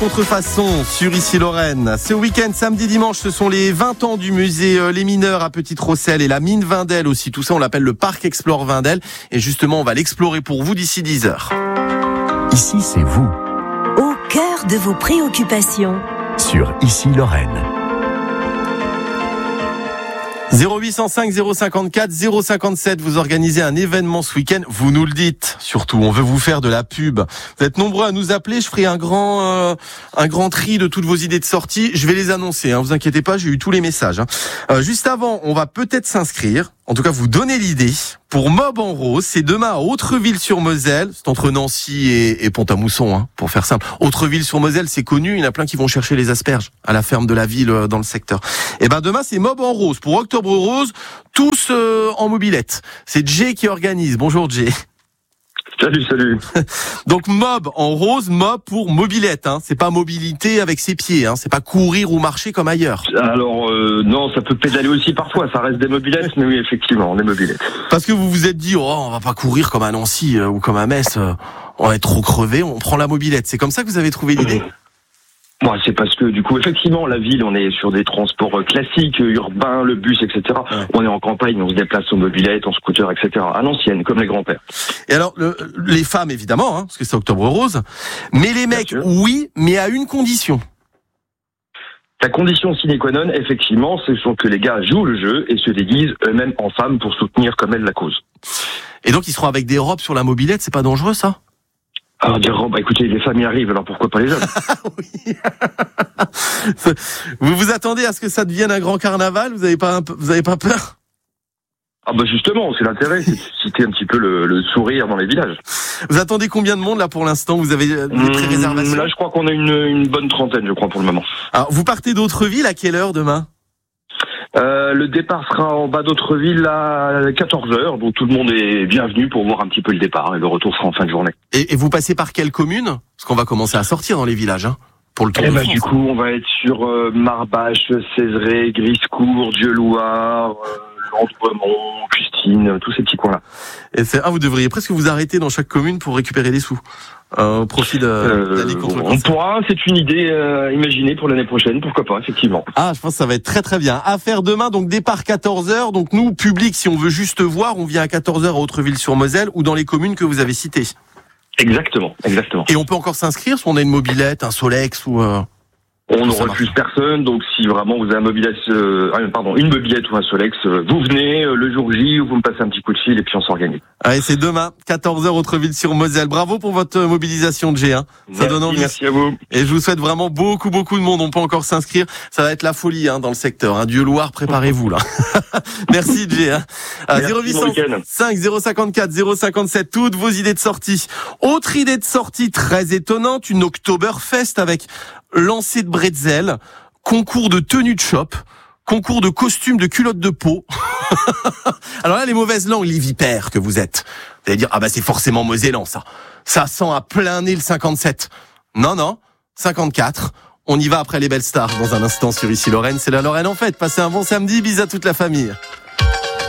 Contrefaçon sur Ici Lorraine. Ce week-end, samedi, dimanche, ce sont les 20 ans du musée Les Mineurs à Petite-Rosselle et la mine Vindel aussi. Tout ça, on l'appelle le parc Explore Vindel. Et justement, on va l'explorer pour vous d'ici 10h. Ici, c'est vous. Au cœur de vos préoccupations. Sur Ici Lorraine. 0805 054 057, vous organisez un événement ce week-end, vous nous le dites, surtout, on veut vous faire de la pub. Vous êtes nombreux à nous appeler, je ferai un grand tri de toutes vos idées de sortie, je vais les annoncer, vous inquiétez pas, j'ai eu tous les messages. Juste avant, on va peut-être s'inscrire, en tout cas vous donner l'idée, pour Mob en Rose, c'est demain à Autreville-sur-Moselle, c'est entre Nancy et Pont-à-Mousson, pour faire simple. Autreville-sur-Moselle, c'est connu, il y en a plein qui vont chercher les asperges à la ferme de la ville dans le secteur. Et demain c'est Mob en Rose, pour Octobre Rose, tous en mobilette. C'est Jay qui organise. Bonjour Jay. Salut. Donc Mob en rose, Mob pour mobilette, c'est pas mobilité avec ses pieds, c'est pas courir ou marcher comme ailleurs. Alors non, ça peut pédaler aussi parfois, ça reste des mobilettes, mais oui effectivement, des mobilettes. Parce que vous vous êtes dit, on va pas courir comme à Nancy ou comme à Metz, on va être trop crevé, on prend la mobilette. C'est comme ça que vous avez trouvé l'idée? Moi, c'est parce que du coup, effectivement, la ville, on est sur des transports classiques, urbains, le bus, etc. Ouais. On est en campagne, on se déplace en mobilette, en scooter, etc. À l'ancienne, comme les grands-pères. Et alors, les femmes, évidemment, parce que c'est Octobre Rose. Mais les mecs, oui, mais à une condition. La condition sine qua non, effectivement, c'est que les gars jouent le jeu et se déguisent eux-mêmes en femmes pour soutenir comme elles la cause. Et donc, ils seront avec des robes sur la mobilette, c'est pas dangereux, ça? Alors dire écoutez, les femmes y arrivent, alors pourquoi pas les hommes? Oui. Vous vous attendez à ce que ça devienne un grand carnaval? Vous avez pas peur? Justement, c'est l'intérêt, c'est de susciter un petit peu le sourire dans les villages. Vous attendez combien de monde là pour l'instant? Vous avez des pré-réservations? Là, je crois qu'on a une bonne trentaine, je crois, pour le moment. Alors, vous partez d'Autreville à quelle heure demain? Le départ sera en bas d'Autreville à 14h, donc tout le monde est bienvenu pour voir un petit peu le départ, et le retour sera en fin de journée. Et vous passez par quelle commune? Parce qu'on va commencer à sortir dans les villages, pour le Tour de France. Du coup, on va être sur Marbache, Cézeré, Griscourt, Dieulouard, Landremont, Custine, tous ces petits coins-là. Et vous devriez presque vous arrêter dans chaque commune pour récupérer des sous. Au profit de l'année contre le cancer. On pourra, c'est une idée imaginée pour l'année prochaine, pourquoi pas, effectivement. Je pense que ça va être très très bien. À faire demain, donc départ 14h. Donc nous, public, si on veut juste voir, on vient à 14h à Autreville-sur-Moselle ou dans les communes que vous avez citées. Exactement. Et on peut encore s'inscrire si on a une mobilette, un Solex ou... On ne refuse personne, donc si vraiment vous avez une mobilette ou un Solex, vous venez le jour J ou vous me passez un petit coup de fil et puis on s'organise. Allez, c'est demain, 14h Autreville-sur-Moselle. Bravo pour votre mobilisation, Jay. Ça donne envie. Merci à vous. Et je vous souhaite vraiment beaucoup de monde. On peut encore s'inscrire. Ça va être la folie dans le secteur. Dieu-Loire, préparez-vous là. Merci, Jay. 0805 054 057, toutes vos idées de sortie. Autre idée de sortie très étonnante, une Oktoberfest avec lancer de bretzel, concours de tenue de shop, concours de costumes de culottes de peau. Alors là, les mauvaises langues, les vipères que vous êtes. Vous allez dire, c'est forcément mosellan, ça. Ça sent à plein nez le 57. Non, 54. On y va après les belles stars dans un instant sur Ici Lorraine. C'est la Lorraine en fête. Passez un bon samedi. Bisous à toute la famille.